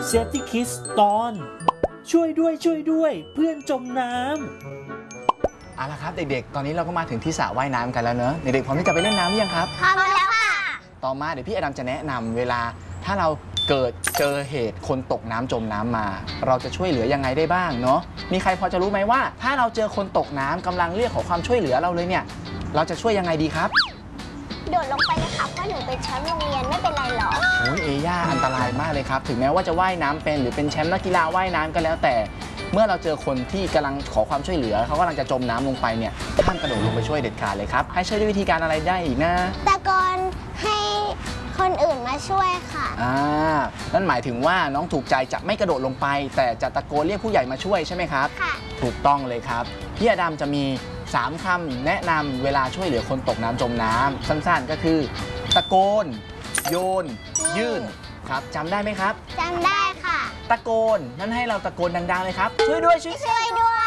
Safety Kids ตอนช่วยด้วยเพื่อนจมน้ำเอาละครับเด็กๆตอนนี้เราก็มาถึงที่สระว่ายน้ำกันแล้วเนอะเด็กๆพร้อมที่จะไปเล่นน้ำหรือยังครับพร้อมแล้วค่ะต่อมาเดี๋ยวพี่อดัมจะแนะนำเวลาถ้าเราเกิดเจอเหตุคนตกน้ำจมน้ำมาเราจะช่วยเหลือยังไงได้บ้างเนาะมีใครพอจะรู้ไหมว่าถ้าเราเจอคนตกน้ำกำลังเรียกขอความช่วยเหลือเราเลยเนี่ยเราจะช่วยยังไงดีครับโดดลงไปเลยค่ะเพราะหนูเป็นแชมป์โรงเรียนไม่เป็นไรหรอกโอ้ยเอย่าอันตรายมากเลยครับถึงแม้ว่าจะว่ายน้ำเป็นหรือเป็นแชมป์นักกีฬาว่ายน้ำก็แล้วแต่เมื่อเราเจอคนที่กำลังขอความช่วยเหลือเขากำลังจะจมน้ำลงไปเนี่ยห้ามกระโดดลงไปช่วยเด็ดขาดเลยครับให้ช่วยด้วยวิธีการอะไรได้อีกนะตะโกนให้คนอื่นมาช่วยค่ะนั่นหมายถึงว่าน้องถูกใจจะไม่กระโดดลงไปแต่จะตะโกนเรียกผู้ใหญ่มาช่วยใช่ไหมครับค่ะถูกต้องเลยครับพี่อดัมจะมี3 คำแนะนำเวลาช่วยเหลือคนตกน้ำจมน้ำสั้นๆก็คือตะโกนโยนยื่นครับจำได้ไหมครับจำได้ค่ะตะโกนนั่นให้เราตะโกนดังๆเลยครับช่วยด้วยช่วยด้วย